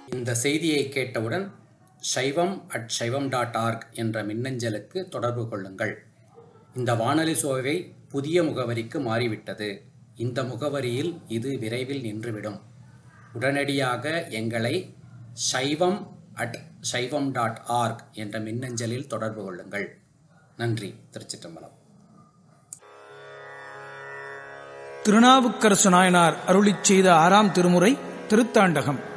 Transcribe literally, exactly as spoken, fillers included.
இந்த செய்தியை கேட்டவுடன் சைவம் அட் சைவம் டாட் ஆர்க் என்ற மின்னஞ்சலுக்கு தொடர்பு கொள்ளுங்கள். இந்த வானொலி சோவை புதிய முகவரிக்கு மாறிவிட்டது. இந்த முகவரியில் இது விரைவில் நின்றுவிடும். உடனடியாக எங்களை சைவம் அட் சைவம் டாட் ஆர்க் என்ற மின்னஞ்சலில் தொடர்பு கொள்ளுங்கள். நன்றி. திருச்சிற்றம்பலம். திருநாவுக்கரசு நாயனார் அருளிச் செய்த ஆறாம் திருமுறை திருத்தாண்டகம்.